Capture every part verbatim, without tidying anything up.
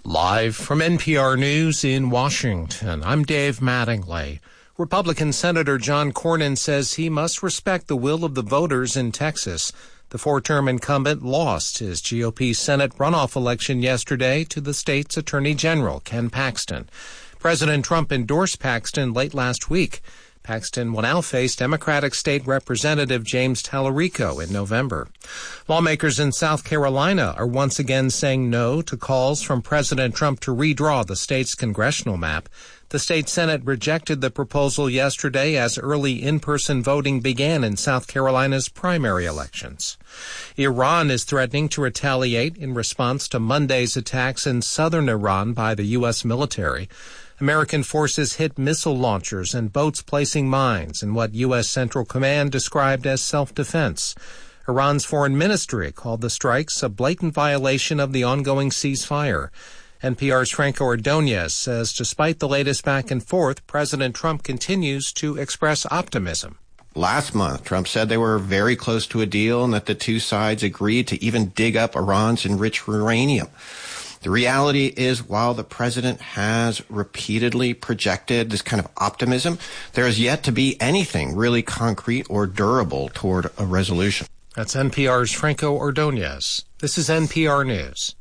Live from N P R News in Washington, I'm Dave Mattingly. Republican Senator John Cornyn says he must respect the will of the voters in Texas. The four-term incumbent lost his G O P Senate runoff election yesterday to the state's Attorney General, Ken Paxton. President Trump endorsed Paxton late last week. Paxton will now face Democratic State Representative James Tallarico in November. Lawmakers in South Carolina are once again saying no to calls from President Trump to redraw the state's congressional map. The state Senate rejected the proposal yesterday as early in-person voting began in South Carolina's primary elections. Iran is threatening to retaliate in response to Monday's attacks in southern Iran by the U S military. American forces hit missile launchers and boats placing mines in what U S Central Command described as self-defense. Iran's foreign ministry called the strikes a blatant violation of the ongoing ceasefire. N P R's Franco Ordonez says despite the latest back and forth, President Trump continues to express optimism. Last month, Trump said they were very close to a deal and that the two sides agreed to even dig up Iran's enriched uranium. The reality is, while the president has repeatedly projected this kind of optimism, there is yet to be anything really concrete or durable toward a resolution. That's N P R's Franco Ordonez. This is N P R News.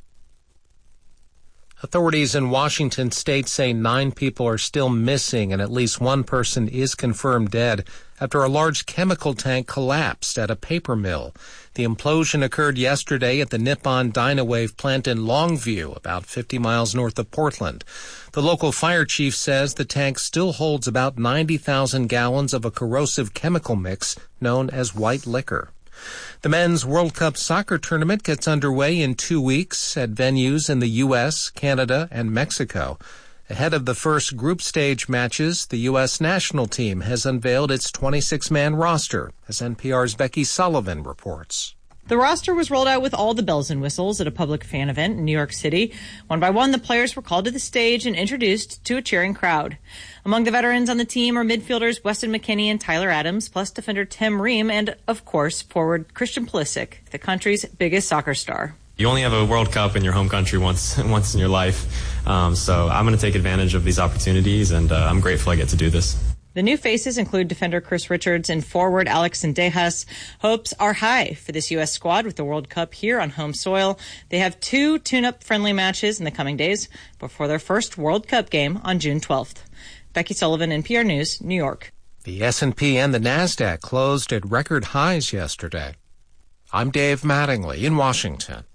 Authorities in Washington state say nine people are still missing and at least one person is confirmed dead after a large chemical tank collapsed at a paper mill. The implosion occurred yesterday at the Nippon Dynawave plant in Longview, about fifty miles north of Portland. The local fire chief says the tank still holds about ninety thousand gallons of a corrosive chemical mix known as white liquor. The Men's World Cup soccer tournament gets underway in two weeks at venues in the U S, Canada, and Mexico. Ahead of the first group stage matches, the U S national team has unveiled its twenty-six man roster, as N P R's Becky Sullivan reports. The roster was rolled out with all the bells and whistles at a public fan event in New York City. One by one, the players were called to the stage and introduced to a cheering crowd. Among the veterans on the team are midfielders Weston McKennie and Tyler Adams, plus defender Tim Ream, and, of course, forward Christian Pulisic, the country's biggest soccer star. You only have a World Cup in your home country once once in your life, um, so I'm going to take advantage of these opportunities, and uh, I'm grateful I get to do this. The new faces include defender Chris Richards and forward Alex Sendejas. Hopes are high for this U S squad with the World Cup here on home soil. They have two tune-up friendly matches in the coming days before their first World Cup game on June twelfth. Becky Sullivan, N P R News, New York. The S and P and the NASDAQ closed at record highs yesterday. I'm Dave Mattingly in Washington.